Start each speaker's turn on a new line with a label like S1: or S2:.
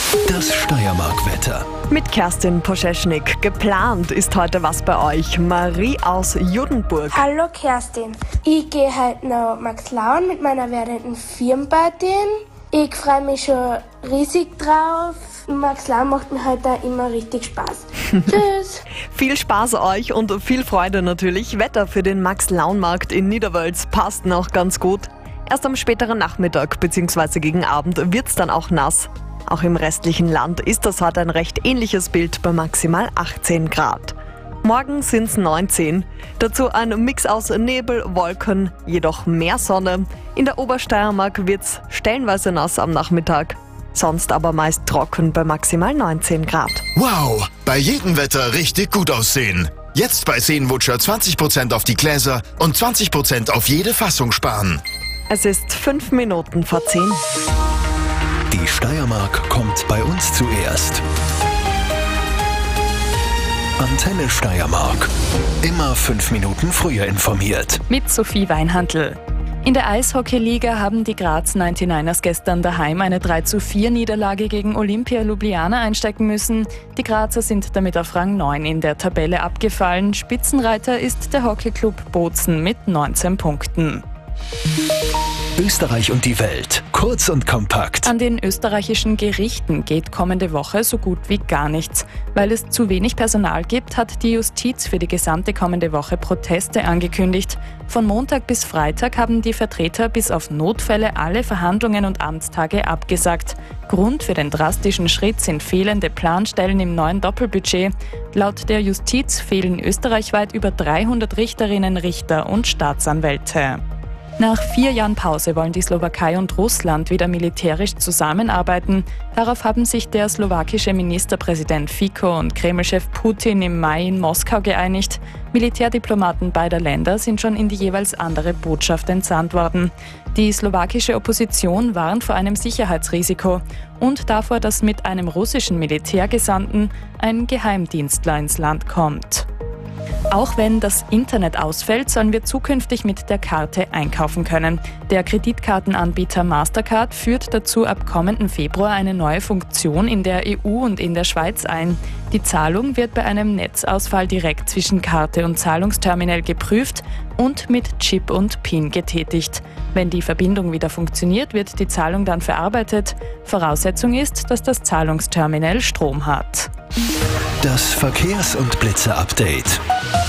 S1: Das Steiermark-Wetter.
S2: Mit Kerstin Poscheschnik. Geplant ist heute was bei euch. Marie aus Judenburg.
S3: Hallo Kerstin, ich gehe heute nach Max Lauen mit meiner werdenden Firmenparty. Ich freue mich schon riesig drauf. Max Lauen macht mir heute auch immer richtig Spaß. Tschüss.
S2: Viel Spaß euch und viel Freude natürlich. Wetter für den Max-Lauen-Markt in Niederwölz passt noch ganz gut. Erst am späteren Nachmittag bzw. gegen Abend wird's dann auch nass. Auch im restlichen Land ist das heute ein recht ähnliches Bild bei maximal 18 Grad. Morgen sind's 19. Dazu ein Mix aus Nebel, Wolken, jedoch mehr Sonne. In der Obersteiermark wird's stellenweise nass am Nachmittag. Sonst aber meist trocken bei maximal 19 Grad.
S1: Wow, bei jedem Wetter richtig gut aussehen. Jetzt bei Seenwutscher 20% auf die Gläser und 20% auf jede Fassung sparen.
S2: Es ist 5 Minuten vor 10.
S1: Die Steiermark kommt bei uns zuerst. Antenne Steiermark. Immer 5 Minuten früher informiert.
S4: Mit Sophie Weinhandl. In der Eishockey-Liga haben die Graz 99ers gestern daheim eine 3:4-Niederlage gegen Olympia Ljubljana einstecken müssen. Die Grazer sind damit auf Rang 9 in der Tabelle abgefallen. Spitzenreiter ist der Hockeyclub Bozen mit 19 Punkten.
S1: Österreich und die Welt. Kurz und kompakt.
S4: An den österreichischen Gerichten geht kommende Woche so gut wie gar nichts. Weil es zu wenig Personal gibt, hat die Justiz für die gesamte kommende Woche Proteste angekündigt. Von Montag bis Freitag haben die Vertreter bis auf Notfälle alle Verhandlungen und Amtstage abgesagt. Grund für den drastischen Schritt sind fehlende Planstellen im neuen Doppelbudget. Laut der Justiz fehlen österreichweit über 300 Richterinnen, Richter und Staatsanwälte. Nach 4 Jahren Pause wollen die Slowakei und Russland wieder militärisch zusammenarbeiten. Darauf haben sich der slowakische Ministerpräsident Fico und Kremlchef Putin im Mai in Moskau geeinigt. Militärdiplomaten beider Länder sind schon in die jeweils andere Botschaft entsandt worden. Die slowakische Opposition warnt vor einem Sicherheitsrisiko und davor, dass mit einem russischen Militärgesandten ein Geheimdienstler ins Land kommt. Auch wenn das Internet ausfällt, sollen wir zukünftig mit der Karte einkaufen können. Der Kreditkartenanbieter Mastercard führt dazu ab kommenden Februar eine neue Funktion in der EU und in der Schweiz ein. Die Zahlung wird bei einem Netzausfall direkt zwischen Karte und Zahlungsterminal geprüft und mit Chip und PIN getätigt. Wenn die Verbindung wieder funktioniert, wird die Zahlung dann verarbeitet. Voraussetzung ist, dass das Zahlungsterminal Strom hat.
S1: Das Verkehrs- und Blitzer-Update.